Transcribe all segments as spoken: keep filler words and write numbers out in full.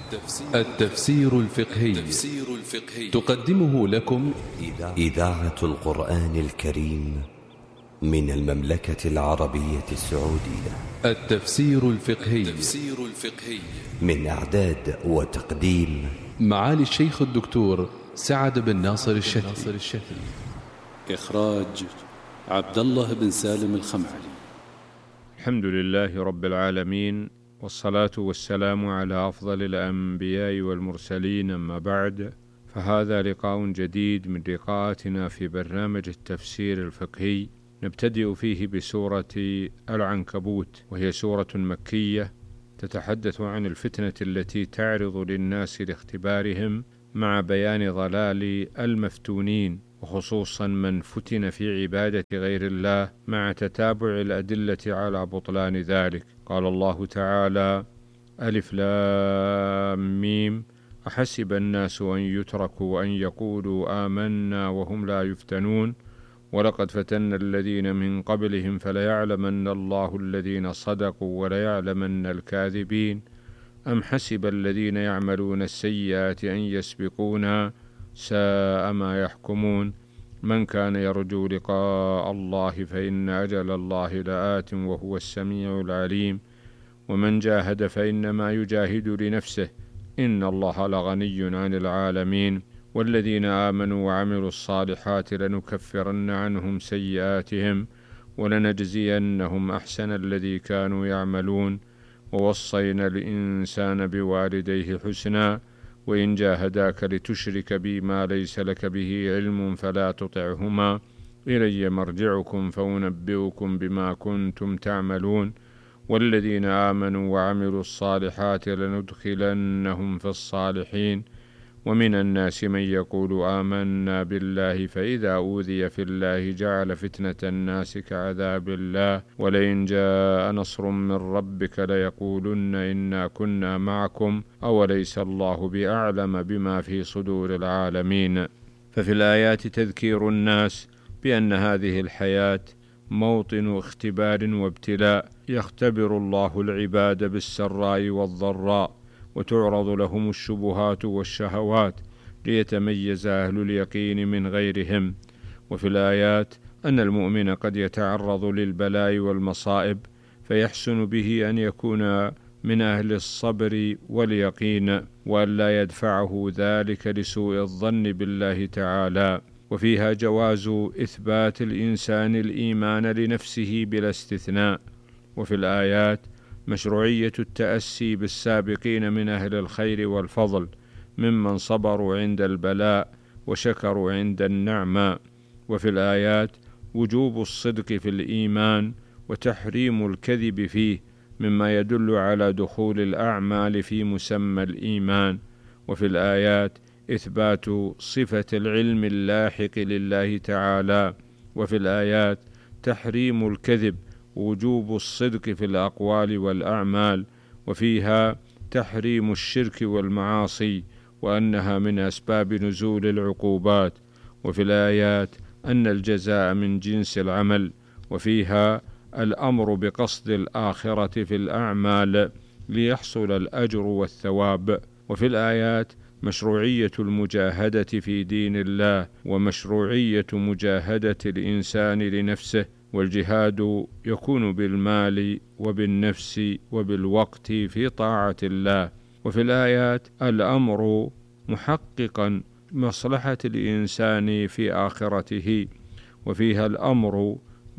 التفسير الفقهي تقدمه لكم إذاعة القرآن الكريم من المملكة العربية السعودية. التفسير الفقهي من إعداد وتقديم معالي الشيخ الدكتور سعد بن ناصر الشتري. إخراج عبد الله بن سالم الخمعلي. الحمد لله رب العالمين، والصلاة والسلام على أفضل الأنبياء والمرسلين، أما بعد، فهذا لقاء جديد من لقاءاتنا في برنامج التفسير الفقهي، نبتدئ فيه بسورة العنكبوت، وهي سورة مكية تتحدث عن الفتنة التي تعرض للناس لاختبارهم مع بيان ضلال المفتونين، وخصوصا من فتن في عبادة غير الله مع تتابع الأدلة على بطلان ذلك. قال الله تعالى: ألف لام ميم، أحسب الناس أن يتركوا أن يقولوا آمنا وهم لا يفتنون، ولقد فتنا الذين من قبلهم فليعلمن الله الذين صدقوا وليعلمن الكاذبين، أم حسب الذين يعملون السيئات أن يسبقونا، ساء ما يحكمون. من كان يرجو لقاء الله فإن أجل الله لآت وهو السميع العليم، ومن جاهد فإنما يجاهد لنفسه، إن الله لغني عن العالمين. والذين آمنوا وعملوا الصالحات لنكفرن عنهم سيئاتهم ولنجزينهم أحسن الذي كانوا يعملون، ووصينا الإنسان بوالديه حسنا، وإن جاهداك لتشرك بي ما ليس لك به علم فلا تطعهما، إلي مرجعكم فأنبئكم بما كنتم تعملون. والذين آمنوا وعملوا الصالحات لندخلنهم في الصالحين. ومن الناس من يقول آمنا بالله فإذا أوذي في الله جعل فتنة الناس كعذاب الله، ولئن جاء نصر من ربك ليقولن إنا كنا معكم أوليس الله بأعلم بما في صدور العالمين. ففي الآيات تذكير الناس بأن هذه الحياة موطن اختبار وابتلاء، يختبر الله العباد بالسراء والضراء، وتعرض لهم الشبهات والشهوات ليتميز أهل اليقين من غيرهم. وفي الآيات أن المؤمن قد يتعرض للبلاء والمصائب فيحسن به أن يكون من أهل الصبر واليقين، وأن لا يدفعه ذلك لسوء الظن بالله تعالى. وفيها جواز إثبات الإنسان الإيمان لنفسه بلا استثناء. وفي الآيات مشروعية التأسي بالسابقين من أهل الخير والفضل ممن صبروا عند البلاء وشكروا عند النعمة. وفي الآيات وجوب الصدق في الإيمان وتحريم الكذب فيه، مما يدل على دخول الأعمال في مسمى الإيمان. وفي الآيات إثبات صفة العلم اللاحق لله تعالى. وفي الآيات تحريم الكذب ووجوب الصدق في الأقوال والأعمال، وفيها تحريم الشرك والمعاصي وأنها من أسباب نزول العقوبات. وفي الآيات أن الجزاء من جنس العمل، وفيها الأمر بقصد الآخرة في الأعمال ليحصل الأجر والثواب. وفي الآيات مشروعية المجاهدة في دين الله، ومشروعية مجاهدة الإنسان لنفسه، والجهاد يكون بالمال وبالنفس وبالوقت في طاعة الله. وفي الآيات الأمر محققا مصلحة الإنسان في آخرته، وفيها الأمر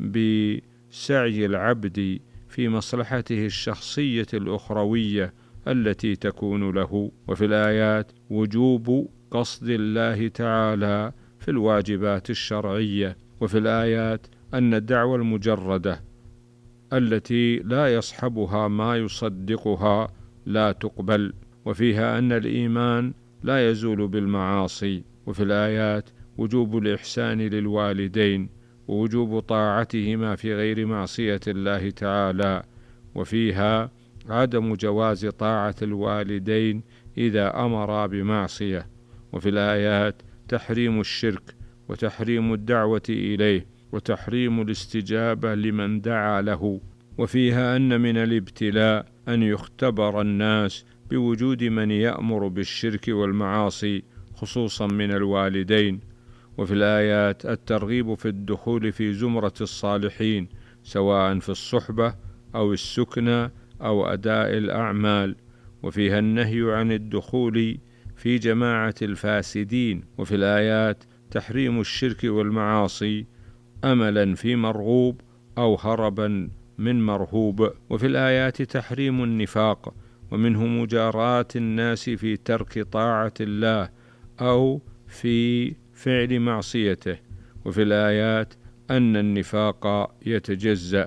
بسعي العبد في مصلحته الشخصية الأخروية التي تكون له. وفي الآيات وجوب قصد الله تعالى في الواجبات الشرعية. وفي الآيات أن الدعوة المجردة التي لا يصحبها ما يصدقها لا تقبل. وفيها أن الإيمان لا يزول بالمعاصي. وفي الآيات وجوب الإحسان للوالدين ووجوب طاعتهما في غير معصية الله تعالى. وفيها عدم جواز طاعة الوالدين إذا أمرا بمعصية. وفي الآيات تحريم الشرك وتحريم الدعوة إليه وتحريم الاستجابة لمن دعا له. وفيها أن من الابتلاء أن يختبر الناس بوجود من يأمر بالشرك والمعاصي خصوصا من الوالدين. وفي الآيات الترغيب في الدخول في زمرة الصالحين سواء في الصحبة أو السكنى أو أداء الأعمال، وفيها النهي عن الدخول في جماعة الفاسدين. وفي الآيات تحريم الشرك والمعاصي أملا في مرغوب أو هربا من مرهوب. وفي الآيات تحريم النفاق، ومنه مجاراة الناس في ترك طاعة الله أو في فعل معصيته. وفي الآيات أن النفاق يتجزأ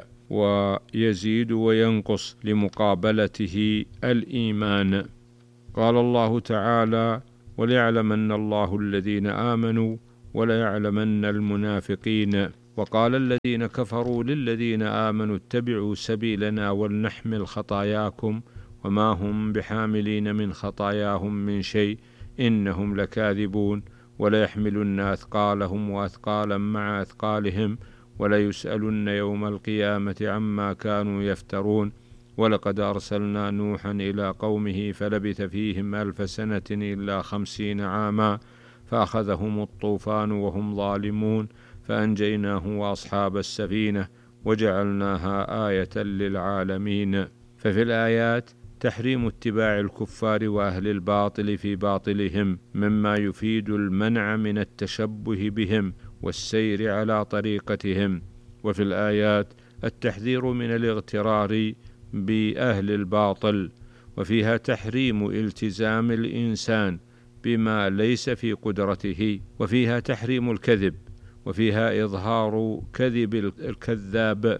ويزيد وينقص لمقابلته الإيمان. قال الله تعالى: وليعلمن الله الذين آمنوا وليعلمن المنافقين. وقال الذين كفروا للذين آمنوا اتبعوا سبيلنا ولنحمل خطاياكم وما هم بحاملين من خطاياهم من شيء إنهم لكاذبون وليحملن أثقالهم وأثقالا مع أثقالهم وليسألن يوم القيامة عما كانوا يفترون. ولقد أرسلنا نوحا إلى قومه فلبث فيهم ألف سنة إلا خمسين عاما فأخذهم الطوفان وهم ظالمون فأنجيناه وأصحاب السفينة وجعلناها آية للعالمين. ففي الآيات تحريم اتباع الكفار وأهل الباطل في باطلهم مما يفيد المنع من التشبه بهم والسير على طريقتهم. وفي الآيات التحذير من الاغترار بأهل الباطل، وفيها تحريم التزام الإنسان بما ليس في قدرته. وفيها تحريم الكذب، وفيها إظهار كذب الكذاب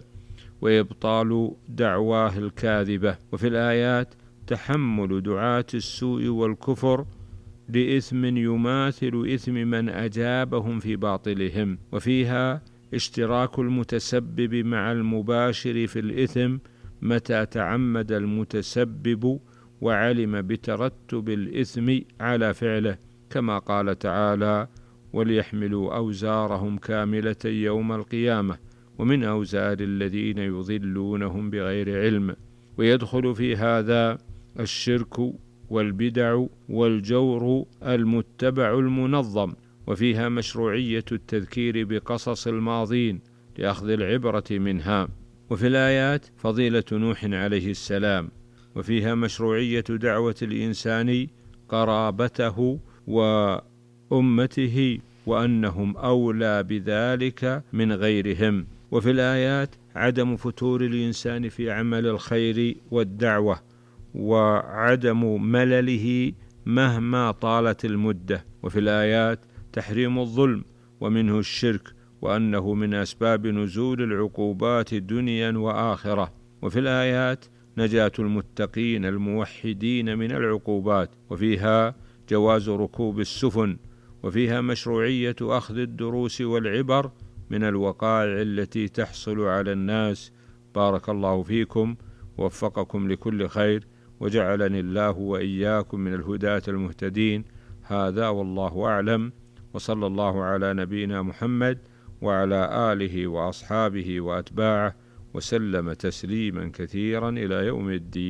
وإبطال دعواه الكاذبة. وفي الآيات تحمل دعاة السوء والكفر لإثم يماثل إثم من أجابهم في باطلهم. وفيها اشتراك المتسبب مع المباشر في الإثم متى تعمد المتسبب وعلم بترتب الإثم على فعله، كما قال تعالى: وليحملوا أوزارهم كاملة يوم القيامة ومن أوزار الذين يضلونهم بغير علم. ويدخل في هذا الشرك والبدع والجور المتبع المنظم. وفيها مشروعية التذكير بقصص الماضين لأخذ العبرة منها. وفي الآيات فضيلة نوح عليه السلام، وفيها مشروعية دعوة الإنسان قرابته وأمته وأنهم أولى بذلك من غيرهم. وفي الآيات عدم فتور الإنسان في عمل الخير والدعوة وعدم ملله مهما طالت المدة. وفي الآيات تحريم الظلم ومنه الشرك وأنه من أسباب نزول العقوبات دنيا وآخرة. وفي الآيات نجاة المتقين الموحدين من العقوبات. وفيها جواز ركوب السفن. وفيها مشروعية أخذ الدروس والعبر من الوقائع التي تحصل على الناس. بارك الله فيكم ووفقكم لكل خير وجعلني الله وإياكم من الهداة المهتدين. هذا والله أعلم، وصلى الله على نبينا محمد وعلى آله وأصحابه وأتباعه وسلم تسليما كثيرا إلى يوم الدين.